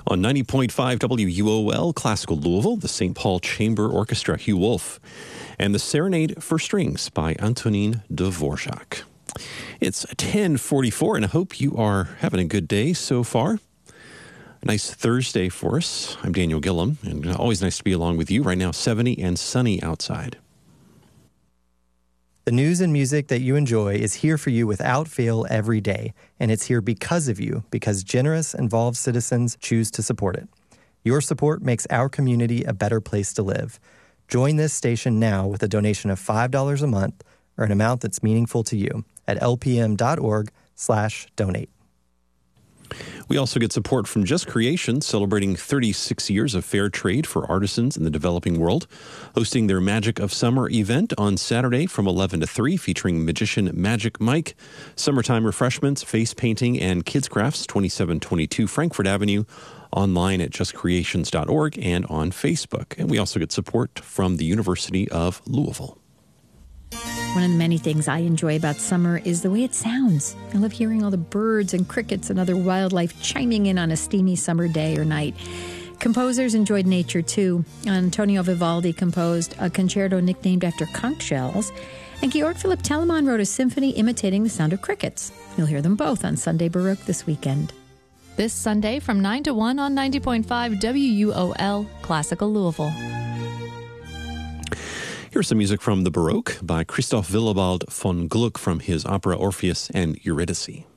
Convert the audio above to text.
On 90.5 WUOL, Classical Louisville, the St. Paul Chamber Orchestra, Hugh Wolf, and the Serenade for Strings by Antonin Dvorak. It's 10:44, and I hope you are having a good day so far. Nice Thursday for us. I'm Daniel Gillum, and always nice to be along with you. Right now, 70 and sunny outside. The news and music that you enjoy is here for you without fail every day, and it's here because of you, because generous, involved citizens choose to support it. Your support makes our community a better place to live. Join this station now with a donation of $5 a month or an amount that's meaningful to you at lpm.org/donate. We also get support from Just Creation, celebrating 36 years of fair trade for artisans in the developing world, hosting their Magic of Summer event on Saturday from 11 to 3, featuring magician Magic Mike, summertime refreshments, face painting, and kids crafts, 2722 Frankfort Avenue, online at justcreations.org and on Facebook. And we also get support from the University of Louisville. One of the many things I enjoy about summer is the way it sounds. I love hearing all the birds and crickets and other wildlife chiming in on a steamy summer day or night. Composers enjoyed nature, too. Antonio Vivaldi composed a concerto nicknamed after conch shells, and Georg Philipp Telemann wrote a symphony imitating the sound of crickets. You'll hear them both on Sunday Baroque this weekend. This Sunday from 9 to 1 on 90.5 WUOL, Classical Louisville. Here's some music from the Baroque by Christoph Willibald von Gluck from his opera Orpheus and Eurydice.